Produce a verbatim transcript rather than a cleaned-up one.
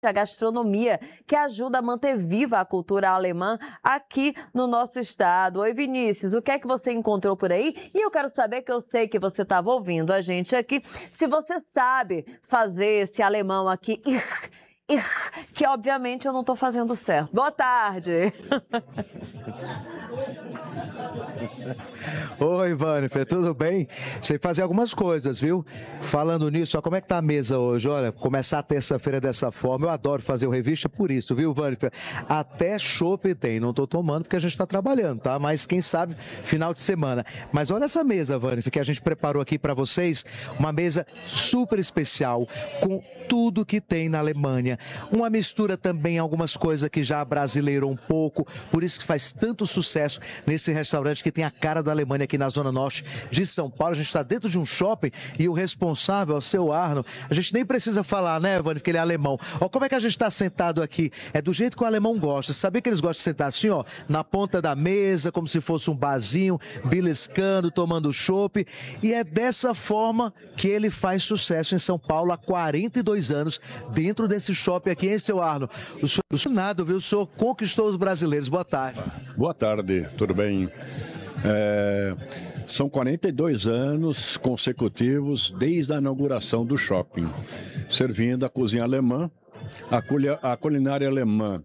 a gastronomia, que ajuda a manter viva a cultura alemã aqui no nosso estado. Oi, Vinícius, o que é que você encontrou por aí? E eu quero saber, que eu sei que você estava ouvindo a gente aqui, se você sabe fazer esse alemão aqui, que obviamente eu não estou fazendo certo. Boa tarde! Oi, Vânifer, tudo bem? Sei fazer algumas coisas, viu? Falando nisso, ó, como é que tá a mesa hoje? Olha, começar a terça-feira dessa forma, eu adoro fazer o revista por isso, viu, Vânifer? Até chopp tem, não tô tomando porque a gente tá trabalhando, tá? Mas quem sabe, final de semana. Mas olha essa mesa, Vânifer, que a gente preparou aqui para vocês, uma mesa super especial, com tudo que tem na Alemanha. Uma mistura também, algumas coisas que já brasileiram um pouco, por isso que faz tanto sucesso nesse restaurante que tem a cara da Alemanha aqui na Zona Norte de São Paulo. A gente está dentro de um shopping e o responsável é o seu Arno. A gente nem precisa falar, né, Vânia, porque ele é alemão. Ó, como é que a gente está sentado aqui? É do jeito que o alemão gosta. Você sabia que eles gostam de sentar assim, ó, na ponta da mesa, como se fosse um barzinho, beliscando, tomando chopp. E é dessa forma que ele faz sucesso em São Paulo há quarenta e dois anos, dentro desse shopping aqui, hein, seu Arno? O senhor, o senhor nada, viu? O senhor conquistou os brasileiros. Boa tarde. Boa tarde, tudo bem? É, são quarenta e dois anos consecutivos desde a inauguração do shopping, servindo a cozinha alemã, a, culia, a culinária alemã